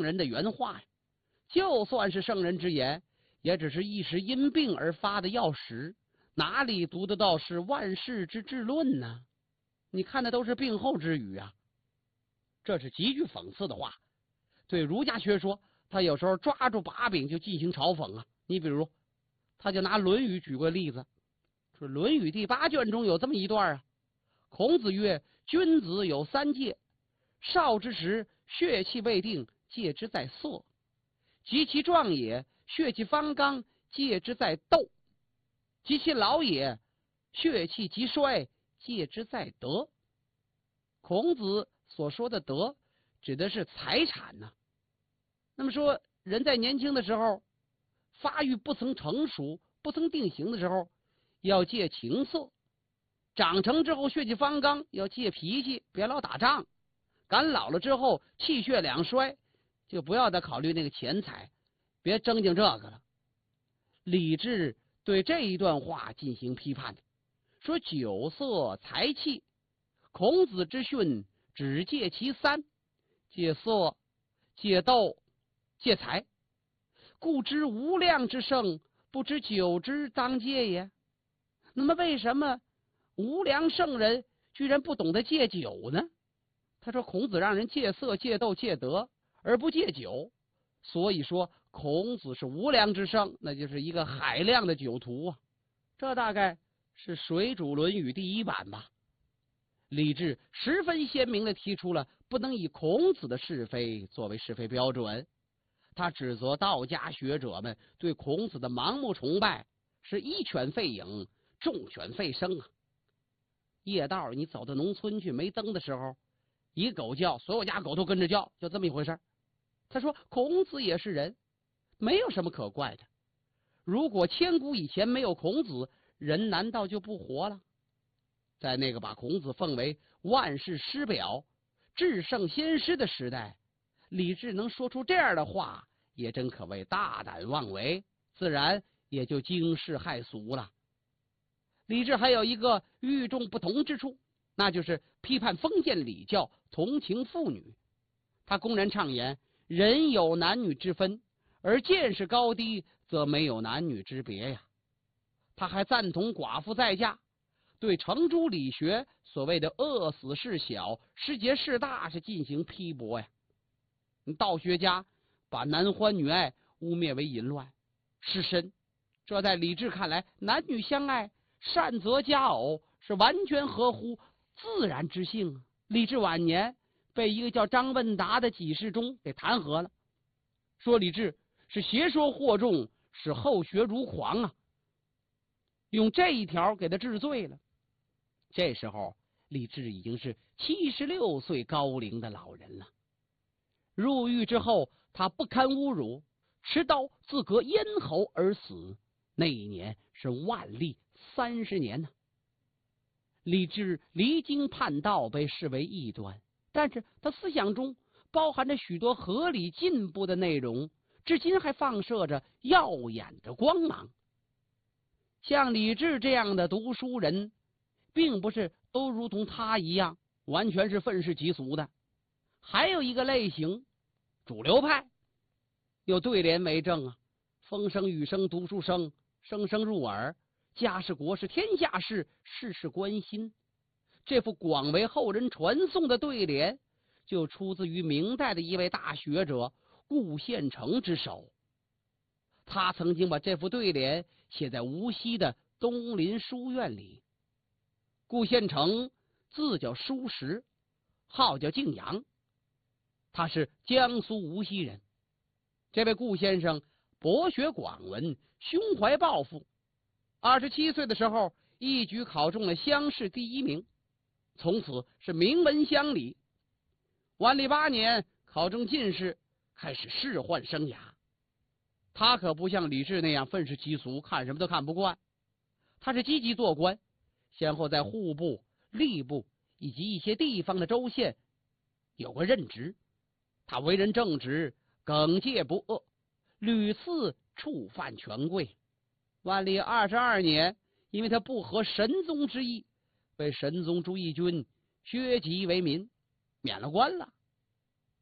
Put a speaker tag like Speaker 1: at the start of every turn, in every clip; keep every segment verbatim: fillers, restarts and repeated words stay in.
Speaker 1: 圣人的原话呀。就算是圣人之言，也只是一时因病而发的药食，哪里读得到是万世之治论呢？你看的都是病后之语啊。这是极具讽刺的话。对儒家学说，他有时候抓住把柄就进行嘲讽啊。你比如，他就拿《论语》举过例子，说《论语》第八卷中有这么一段啊。孔子曰：君子有三戒，少之时血气未定，戒之在色；及其壮也，血气方刚，戒之在斗；及其老也，血气极衰，戒之在德。孔子所说的德，指的是财产呢、啊。那么说，人在年轻的时候，发育不曾成熟、不曾定型的时候，要戒情色；长成之后，血气方刚，要戒脾气，别老打仗；赶老了之后，气血两衰，就不要再考虑那个钱财，别争竞这个了。李治对这一段话进行批判，说酒色财气，孔子之训只戒其三：戒色、戒斗、戒财。故知无量之圣，不知酒之当戒也。那么为什么无量圣人居然不懂得戒酒呢？他说孔子让人戒色、戒斗、戒德，而不戒酒，所以说孔子是无良之圣，那就是一个海量的酒徒啊。这大概是水煮论语第一版吧。李治十分鲜明地提出了不能以孔子的是非作为是非标准。他指责道家学者们对孔子的盲目崇拜是一犬吠影，众犬吠声啊。夜道你走到农村去，没灯的时候，一狗叫，所有家狗都跟着叫，就这么一回事。他说孔子也是人，没有什么可怪的。如果千古以前没有孔子，人难道就不活了？在那个把孔子奉为万世师表、至圣先师的时代，李治能说出这样的话，也真可谓大胆妄为，自然也就惊世骇俗了。李治还有一个与众不同之处，那就是批判封建礼教，同情妇女。他公然畅言人有男女之分，而见识高低则没有男女之别呀。他还赞同寡妇再嫁，对程朱理学所谓的饿死事小，失节事大是进行批驳呀。道学家把男欢女爱污蔑为淫乱失身，这在李治看来，男女相爱，善择佳偶，是完全合乎自然之性啊。李治晚年被一个叫张问达的给事中给弹劾了，说李治是邪说惑众，使后学如狂啊，用这一条给他治罪了。这时候李治已经是七十六岁高龄的老人了。入狱之后，他不堪侮辱，持刀自割咽喉而死。那一年是万历三十年呢。李治离经叛道，被视为异端，但是他思想中包含着许多合理进步的内容，至今还放射着耀眼的光芒。像李治这样的读书人，并不是都如同他一样完全是愤世嫉俗的。还有一个类型，主流派，有对联为证啊：风声雨声读书声，声声入耳，家事国事天下事，事事关心。这副广为后人传颂的对联，就出自于明代的一位大学者顾宪成之手。他曾经把这副对联写在无锡的东林书院里。顾宪成字叫叔实，号叫敬阳，他是江苏无锡人。这位顾先生博学广文，胸怀抱负。二十七岁的时候，一举考中了乡试第一名，从此是名闻乡里。万历八年考中进士，开始仕宦生涯。他可不像李治那样愤世嫉俗，看什么都看不惯。他是积极做官，先后在户部、吏部以及一些地方的州县有过任职。他为人正直，耿介不阿，屡次触犯权贵。万历二十二年，因为他不合神宗之意，被神宗朱翊钧削籍为民，免了官了。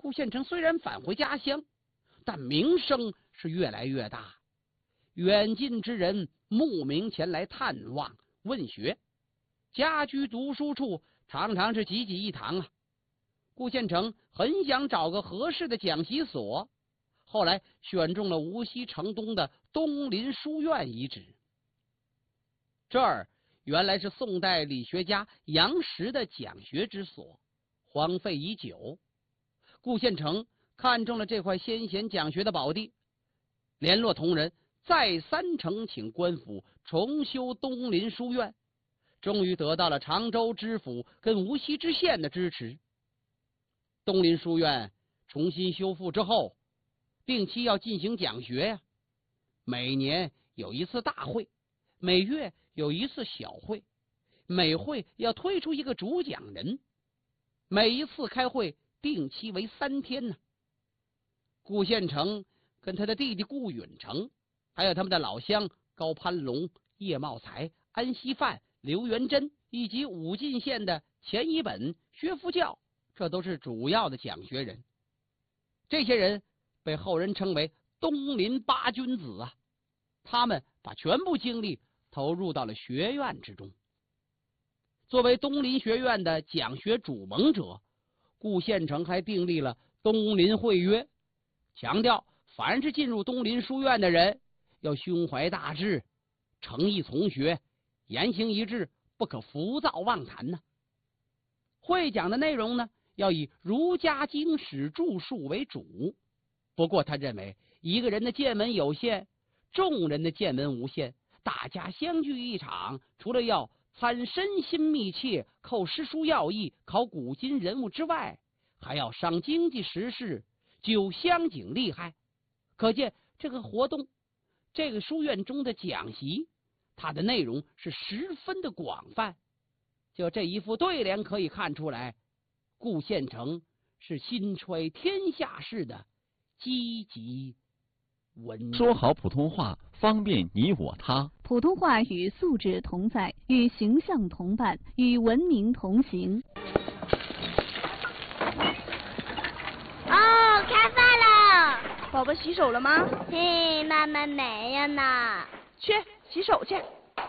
Speaker 1: 顾县城虽然返回家乡，但名声是越来越大，远近之人慕名前来探望问学，家居读书处常常是济济一堂啊。顾县城很想找个合适的讲习所，后来选中了无锡城东的东林书院遗址。这儿原来是宋代理学家杨时的讲学之所，荒废已久。顾县城看中了这块先贤讲学的宝地，联络同仁，再三呈请官府重修东林书院，终于得到了常州知府跟无锡知县的支持。东林书院重新修复之后，定期要进行讲学呀、啊，每年有一次大会，每月有一次小会，每会要推出一个主讲人，每一次开会定期为三天呢。顾县城跟他的弟弟顾允成，还有他们的老乡高攀龙、叶茂才、安锡范、刘元珍，以及武进县的钱一本、薛福教，这都是主要的讲学人。这些人被后人称为东林八君子啊，他们把全部精力投入到了学院之中。作为东林学院的讲学主盟者，顾县城还订立了东林会约，强调凡是进入东林书院的人要胸怀大志，诚意从学，言行一致，不可浮躁妄谈呢。会讲的内容呢，要以儒家经史著述为主。不过他认为一个人的见闻有限，众人的见闻无限，大家相聚一场，除了要参身心密切，扣诗书要义，考古今人物之外，还要商经济时事，究乡景利害。可见这个活动，这个书院中的讲习，它的内容是十分的广泛。就这一副对联可以看出来，顾县城是心揣天下事的积极文。
Speaker 2: 说好普通话，方便你我他。
Speaker 3: 普通话与素质同在，与形象同伴，与文明同行。
Speaker 4: 哦，开饭了！
Speaker 5: 宝宝洗手了吗？
Speaker 4: 嘿，妈妈没有呢。
Speaker 5: 去洗手去。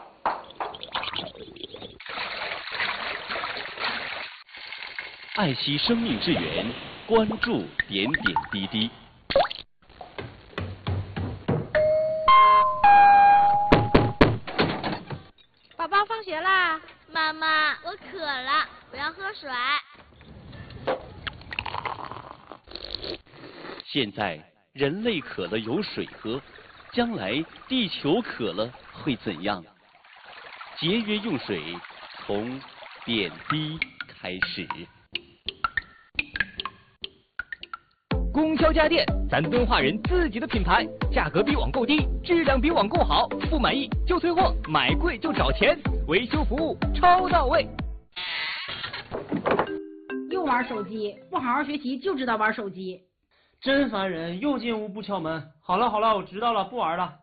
Speaker 2: 爱惜生命之源，关注点点滴滴。
Speaker 5: 宝宝放学啦！
Speaker 4: 妈妈，我渴了，我要喝水。
Speaker 2: 现在人类渴了有水喝，将来地球渴了会怎样？节约用水，从点滴开始。
Speaker 6: 供销家电，咱敦化人自己的品牌，价格比网购低，质量比网购好，不满意就退货，买贵就找钱，维修服务超到位。
Speaker 7: 又玩手机，不好好学习就知道玩手机，
Speaker 8: 真烦人！又进屋不敲门。好了好了，我知道了，不玩了。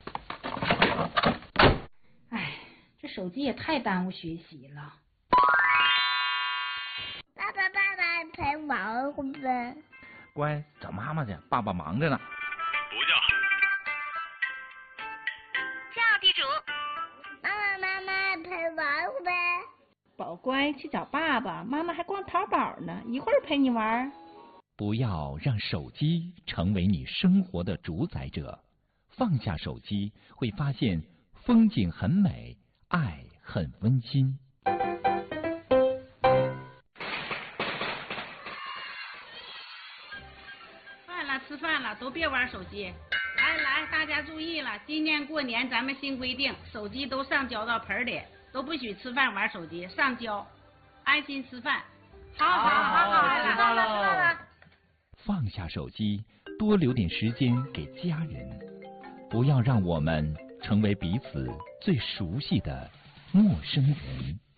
Speaker 7: 哎，这手机也太耽误学习了。
Speaker 4: 爸爸爸爸陪玩会不会？
Speaker 9: 乖，找妈妈去，爸爸忙着呢。
Speaker 10: 不叫。
Speaker 4: 叫地主。妈妈妈妈陪玩会不会？
Speaker 5: 宝乖，去找爸爸，妈妈还逛淘宝呢，一会儿陪你玩。
Speaker 11: 不要让手机成为你生活的主宰者，放下手机，会发现风景很美，爱很温馨。
Speaker 7: 吃饭了，都别玩手机。来来，大家注意了，今年过年咱们新规定，手机都上交到盆里，都不许吃饭玩手机，上交，安心吃饭。好好好好，知道了知道了。
Speaker 11: 放下手机，多留点时间给家人，不要让我们成为彼此最熟悉的陌生人。